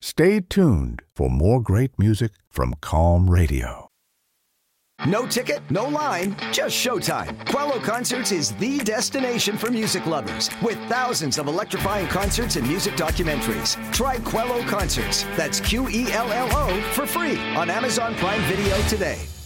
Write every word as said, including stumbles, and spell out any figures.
Stay tuned for more great music from Calm Radio. No ticket, no line, just showtime. Quello Concerts is the destination for music lovers with thousands of electrifying concerts and music documentaries. Try Quello Concerts, that's Q E L L O, for free on Amazon Prime Video today.